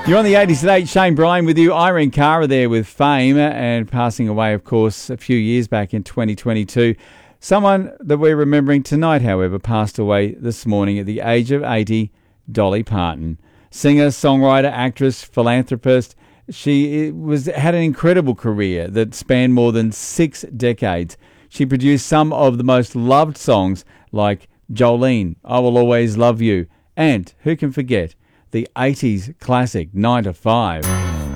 You're on the 80s today. Shane Bryan with you. Irene Cara there with Fame, and passing away, of course, a few years back in 2022. Someone that we're remembering tonight, however, passed away this morning at the age of 80, Dolly Parton. Singer, songwriter, actress, philanthropist. She had an incredible career that spanned more than 6 decades. She produced some of the most loved songs like Jolene, I Will Always Love You, and who can forget the 80s classic 9 to 5.